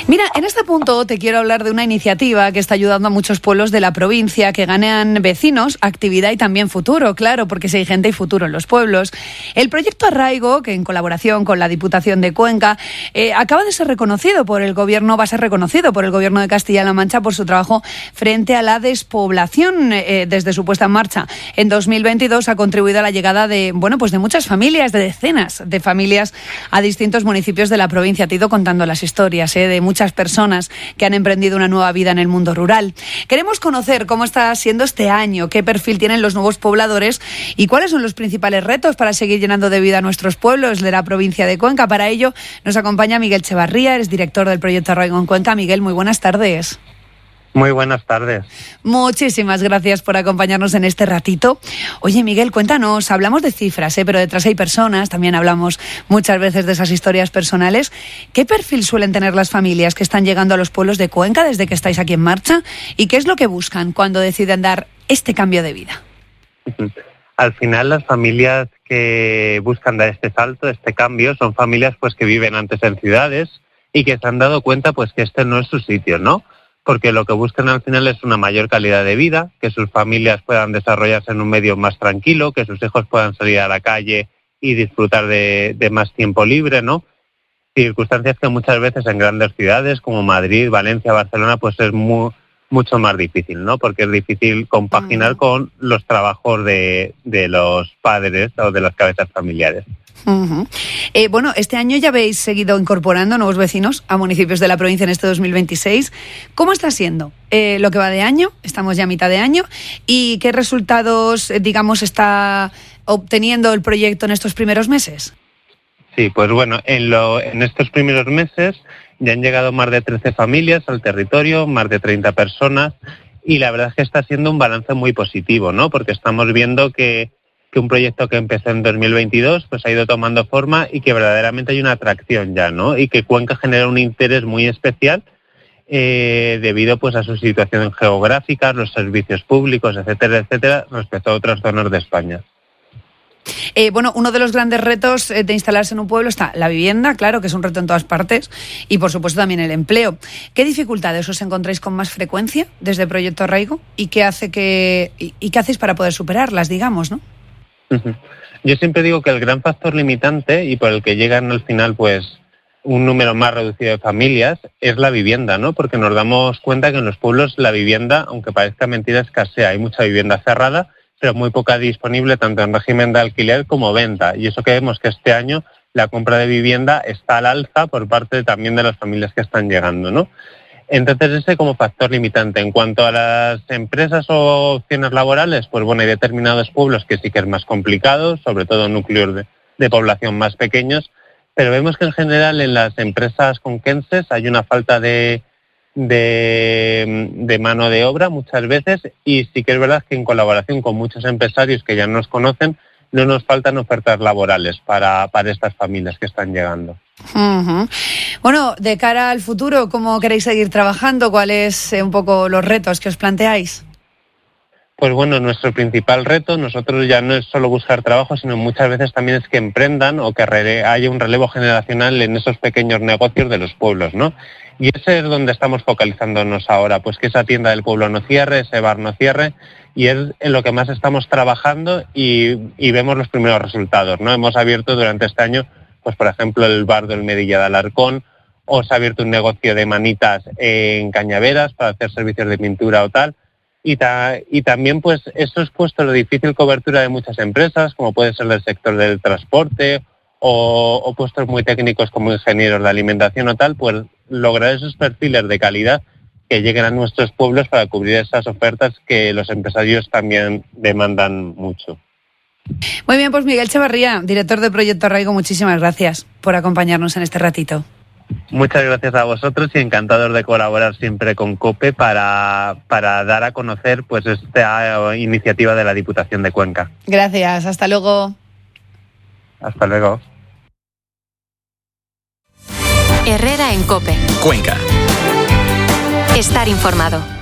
Mira, en este punto te quiero hablar de una iniciativa que está ayudando a muchos pueblos de la provincia que ganan vecinos, actividad y también futuro, claro, porque si hay gente y futuro en los pueblos. El proyecto Arraigo, que en colaboración con la Diputación de Cuenca, acaba de ser reconocido por el gobierno, va a ser reconocido por el gobierno de Castilla-La Mancha por su trabajo frente a la despoblación. Desde su puesta en marcha en 2022 ha contribuido a la llegada de muchas familias, de decenas de familias a distintos municipios de la provincia. Te he ido contando las historias de muchas personas que han emprendido una nueva vida en el mundo rural. Queremos conocer cómo está siendo este año, qué perfil tienen los nuevos pobladores y cuáles son los principales retos para seguir llenando de vida a nuestros pueblos de la provincia de Cuenca. Para ello nos acompaña Miguel Echevarría, eres director del proyecto Arraigo en Cuenca. Miguel, muy buenas tardes. Muy buenas tardes. Muchísimas gracias por acompañarnos en este ratito. Oye, Miguel, cuéntanos, hablamos de cifras, pero detrás hay personas, también hablamos muchas veces de esas historias personales. ¿Qué perfil suelen tener las familias que están llegando a los pueblos de Cuenca desde que estáis aquí en marcha? ¿Y qué es lo que buscan cuando deciden dar este cambio de vida? Al final, las familias que buscan dar este salto, este cambio, son familias pues que viven antes en ciudades y que se han dado cuenta pues que este no es su sitio, ¿no? Porque lo que buscan al final es una mayor calidad de vida, que sus familias puedan desarrollarse en un medio más tranquilo, que sus hijos puedan salir a la calle y disfrutar de más tiempo libre, ¿no? Circunstancias que muchas veces en grandes ciudades como Madrid, Valencia, Barcelona, pues es mucho más difícil, ¿no? Porque es difícil compaginar con los trabajos de los padres o de las cabezas familiares. Uh-huh. Este año ya habéis seguido incorporando nuevos vecinos a municipios de la provincia en este 2026. ¿Cómo está siendo lo que va de año? Estamos ya a mitad de año. ¿Y qué resultados, está obteniendo el proyecto en estos primeros meses? Sí, pues bueno, en estos primeros meses ya han llegado más de 13 familias al territorio, más de 30 personas, y la verdad es que está siendo un balance muy positivo, ¿no? Porque estamos viendo que un proyecto que empezó en 2022 pues ha ido tomando forma y que verdaderamente hay una atracción ya, ¿no? Y que Cuenca genera un interés muy especial debido pues a su situación geográfica, los servicios públicos, etcétera, etcétera, respecto a otras zonas de España. Uno de los grandes retos de instalarse en un pueblo está la vivienda, claro, que es un reto en todas partes, y por supuesto también el empleo. ¿Qué dificultades os encontráis con más frecuencia desde el proyecto Arraigo y qué hacéis para poder superarlas, digamos, ¿no? Yo siempre digo que el gran factor limitante y por el que llegan al final pues un número más reducido de familias es la vivienda, ¿no? Porque nos damos cuenta que en los pueblos la vivienda, aunque parezca mentira, escasea. Hay mucha vivienda cerrada, pero muy poca disponible tanto en régimen de alquiler como venta. Y eso que vemos que este año la compra de vivienda está al alza por parte también de las familias que están llegando, ¿no? Entonces ese como factor limitante. En cuanto a las empresas o opciones laborales, pues bueno, hay determinados pueblos que sí que es más complicado, sobre todo núcleos de población más pequeños, pero vemos que en general en las empresas conquenses hay una falta de mano de obra muchas veces, y sí que es verdad que en colaboración con muchos empresarios que ya nos conocen, no nos faltan ofertas laborales para estas familias que están llegando. Uh-huh. Bueno, de cara al futuro, ¿cómo queréis seguir trabajando? ¿Cuáles un poco los retos que os planteáis? Pues bueno, nuestro principal reto, nosotros ya no es solo buscar trabajo, sino muchas veces también es que emprendan o que haya un relevo generacional en esos pequeños negocios de los pueblos, ¿no? Y ese es donde estamos focalizándonos ahora, pues que esa tienda del pueblo no cierre, ese bar no cierre, y es en lo que más estamos trabajando y vemos los primeros resultados, ¿no? Hemos abierto durante este año, pues por ejemplo, el bar del Medilla de Alarcón, o se ha abierto un negocio de manitas en Cañaveras para hacer servicios de pintura o tal, y también pues eso es puesto la difícil cobertura de muchas empresas, como puede ser del sector del transporte o puestos muy técnicos como ingenieros de alimentación o tal, pues lograr esos perfiles de calidad que lleguen a nuestros pueblos para cubrir esas ofertas que los empresarios también demandan mucho. Muy bien, pues Miguel Echevarría, director de Proyecto Arraigo, muchísimas gracias por acompañarnos en este ratito. Muchas gracias a vosotros y encantados de colaborar siempre con COPE para dar a conocer pues esta iniciativa de la Diputación de Cuenca. Gracias, hasta luego. Hasta luego. Herrera en COPE. Cuenca. Estar informado.